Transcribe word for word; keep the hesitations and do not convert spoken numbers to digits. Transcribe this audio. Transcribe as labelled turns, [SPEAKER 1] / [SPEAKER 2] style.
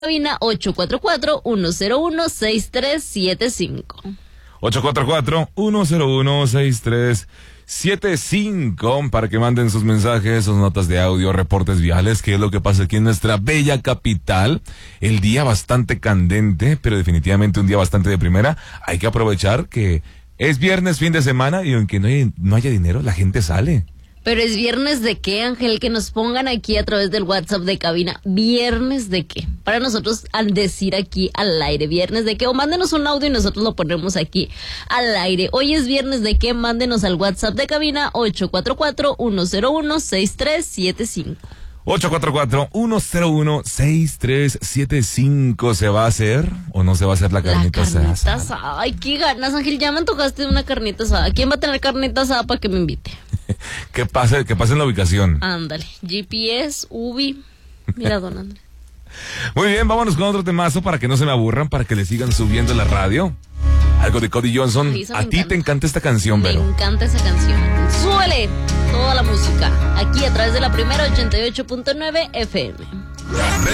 [SPEAKER 1] Cabina ocho cuatro cuatro, uno cero uno, seis tres siete cinco.
[SPEAKER 2] ocho cuatro cuatro, uno cero uno, seis tres siete cinco para que manden sus mensajes, sus notas de audio, reportes viales, que es lo que pasa aquí en nuestra bella capital. El día bastante candente, pero definitivamente un día bastante de primera. Hay que aprovechar que es viernes, fin de semana, y aunque no haya, no haya dinero, la gente sale.
[SPEAKER 1] Pero es viernes de qué, Ángel, que nos pongan aquí a través del WhatsApp de cabina. ¿Viernes de qué? Para nosotros al decir aquí al aire, ¿viernes de qué? O mándenos un audio y nosotros lo ponemos aquí al aire. Hoy es viernes de qué, mándenos al WhatsApp de cabina ocho cuatro cuatro, uno cero uno, seis tres siete cinco.
[SPEAKER 2] ocho cuatro cuatro, uno cero uno, seis tres siete cinco. ¿Se va a hacer o no se va a hacer la carnita asada?
[SPEAKER 1] La carnita asada. Ay, qué ganas, Ángel. Ya me antojaste de una carnita asada. ¿Quién va a tener carnita asada para que me invite?
[SPEAKER 2] Que pase, que pase en la ubicación.
[SPEAKER 1] Ándale. G P S, U B I. Mira, don Andrés.
[SPEAKER 2] Muy bien, vámonos con otro temazo para que no se me aburran, para que le sigan subiendo la radio. Algo de Cody Johnson.
[SPEAKER 1] Ay,
[SPEAKER 2] a ti
[SPEAKER 1] encanta.
[SPEAKER 2] te encanta esta canción, Vero.
[SPEAKER 1] Me encanta esa canción. Súbele toda la música. Aquí a través de la primera ochenta y ocho punto nueve F M.